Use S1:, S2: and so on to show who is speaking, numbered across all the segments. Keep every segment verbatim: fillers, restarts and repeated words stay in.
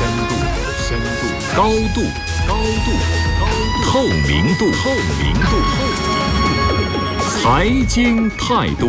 S1: 深度，深度，高度，高度，高度，透明度，透明度，透明度，财经态度。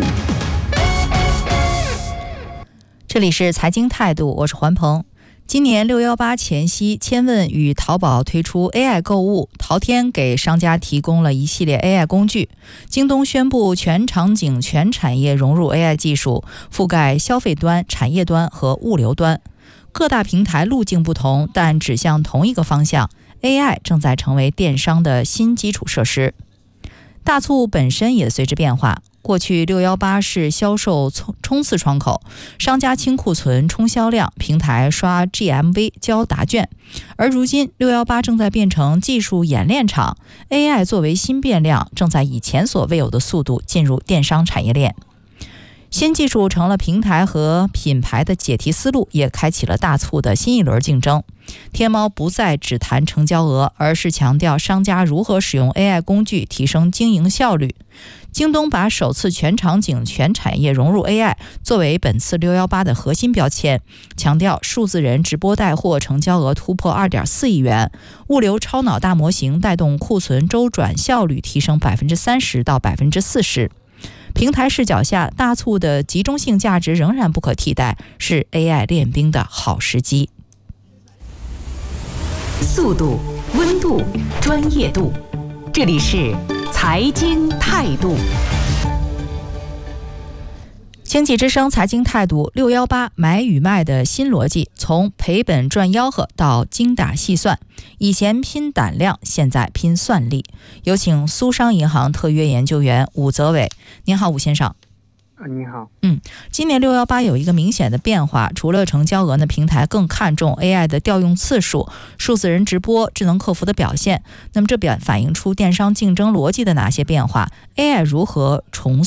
S2: 这里是财经态度，我是环鹏。今年六一八前夕，千问与淘宝推出 A I 购物，淘天给商家提供了一系列 A I 工具。京东宣布全场景、全产业融入 A I 技术，覆盖消费端、产业端和物流端。各大平台路径不同，但指向同一个方向 ，A I 正在成为电商的新基础设施。大促本身也随之变化。过去六一八是销售冲刺窗口，商家清库存冲销量，平台刷 G M V 交答卷。而如今六一八正在变成技术演练场， A I 作为新变量，正在以前所未有的速度进入电商产业链。新技术成了平台和品牌的解题思路，也开启了大促的新一轮竞争。天猫不再只谈成交额，而是强调商家如何使用 A I 工具提升经营效率。京东把首次全场景、全产业融入 A I 作为本次六一八的核心标签，强调数字人直播带货成交额突破 二点四亿元，物流超脑大模型带动库存周转效率提升 百分之三十 到 百分之四十。平台视角下，大促的集中性价值仍然不可替代，是 A I 练兵的好时机。
S3: 速度、温度、专业度，这里是财经态度。
S2: 经济之声财经态度，六一八买与卖的新逻辑，从赔本赚吆喝到精打细算，以前拼胆量，现在拼算力。有请苏商银行特约研究员武泽伟。您好，武先生。
S4: 啊，你好。
S2: 嗯，今年六一八有一个明显的变化，除了成交额呢，平台更看重 A I 的调用次数、数字人直播、智能客服的表现。那么这表反映出电商竞争逻辑的哪些变化 ？A I 如何重